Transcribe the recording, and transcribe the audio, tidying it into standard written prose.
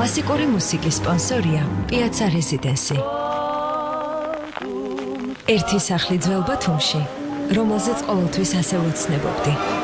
კლასიკური მუსიკის სპონსორია პიაცა რეზიდენსი. ერთი სახლი ძველ ბათუმში, რომელზეც ყოველთვის ასე ვოცნებობდი.